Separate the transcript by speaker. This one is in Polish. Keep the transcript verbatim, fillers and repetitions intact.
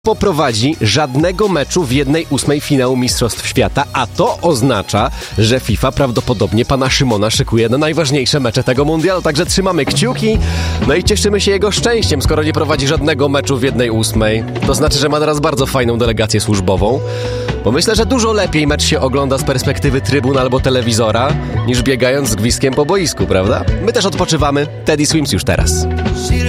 Speaker 1: poprowadzi żadnego meczu w jednej ósmej finału Mistrzostw Świata, a to oznacza, że FIFA prawdopodobnie pana Szymona szykuje na najważniejsze mecze tego mundialu, także trzymamy kciuki, no i cieszymy się jego szczęściem, skoro nie prowadzi żadnego meczu w jednej ósmej. To znaczy, że ma teraz bardzo fajną delegację służbową, bo myślę, że dużo lepiej mecz się ogląda z perspektywy trybun albo telewizora, niż biegając z gwizdkiem po boisku, prawda? My też odpoczywamy. Teddy Swims już teraz.